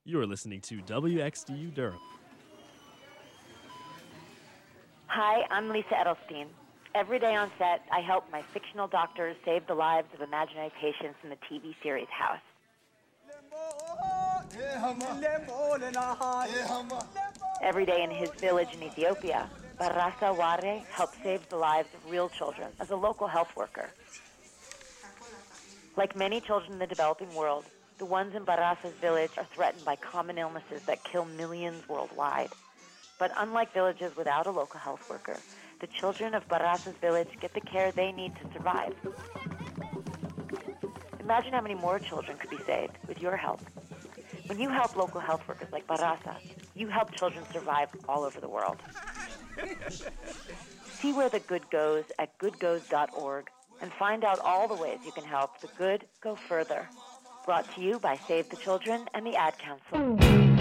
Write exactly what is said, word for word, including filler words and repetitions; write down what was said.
You are listening to W X D U Durham. Hi, I'm Lisa Edelstein. Every day on set, I help my fictional doctors save the lives of imaginary patients in the T V series House. Every day in his village in Ethiopia, Barasa Ware helps save the lives of real children as a local health worker. Like many children in the developing world, the ones in Barasa's village are threatened by common illnesses that kill millions worldwide. But unlike villages without a local health worker, the children of Barasa's village get the care they need to survive. Imagine how many more children could be saved with your help. When you help local health workers like Barasa, you help children survive all over the world. See where the good goes at good goes dot org and find out all the ways you can help the good go further. Brought to you by Save the Children and the Ad Council.